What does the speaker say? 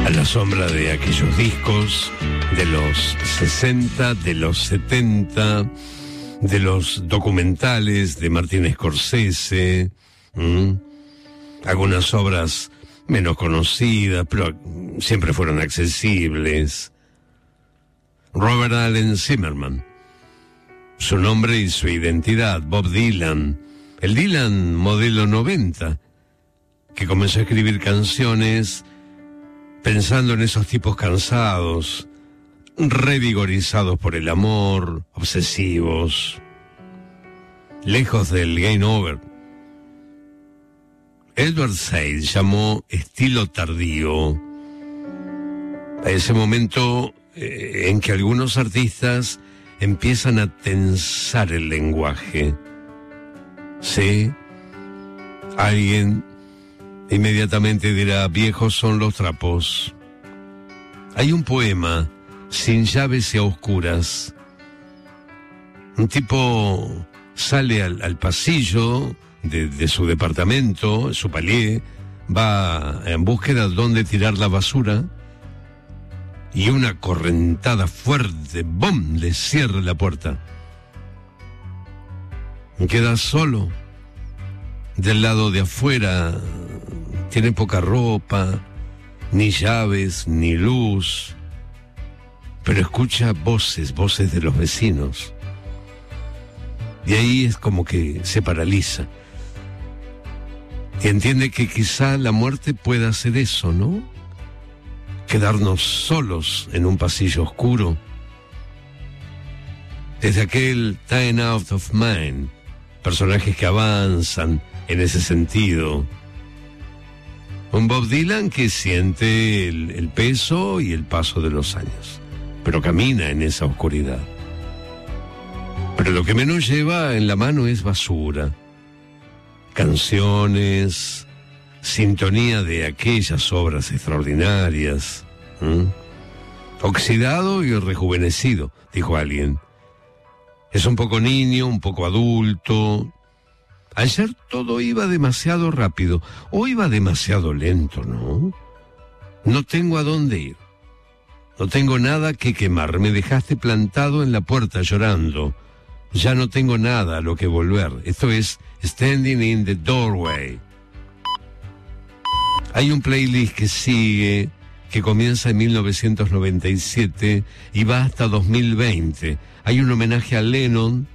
A la sombra de aquellos discos de los 60, de los 70, de los documentales de Martin Scorsese, algunas obras menos conocidas, pero siempre fueron accesibles. Robert Allen Zimmerman, su nombre y su identidad. Bob Dylan, el Dylan modelo 90, que comenzó a escribir canciones pensando en esos tipos cansados, revigorizados por el amor, obsesivos, lejos del game over. Edward Said llamó estilo tardío a ese momento en que algunos artistas empiezan a tensar el lenguaje. Sí, alguien inmediatamente dirá, viejos son los trapos. Hay un poema, Sin llaves y a oscuras. Un tipo sale al pasillo de su departamento, su palier, va en búsqueda de dónde tirar la basura, y una correntada fuerte, ¡bum!, le cierra la puerta. Queda solo. Del lado de afuera tiene poca ropa, ni llaves, ni luz, pero escucha voces de los vecinos. Y ahí es como que se paraliza. Y entiende que quizá la muerte pueda hacer eso, ¿no? Quedarnos solos en un pasillo oscuro. Desde aquel Time Out of Mind, personajes que avanzan en ese sentido. Un Bob Dylan que siente el peso y el paso de los años, pero camina en esa oscuridad. Pero lo que menos lleva en la mano es basura. Canciones, sintonía de aquellas obras extraordinarias. Oxidado y rejuvenecido, dijo alguien. Es un poco niño, un poco adulto. Ayer todo iba demasiado rápido, hoy va demasiado lento, ¿no? No tengo a dónde ir. No tengo nada que quemar. Me dejaste plantado en la puerta llorando. Ya no tengo nada a lo que volver. Esto es Standing in the Doorway. Hay un playlist que sigue, que comienza en 1997 y va hasta 2020. Hay un homenaje a Lennon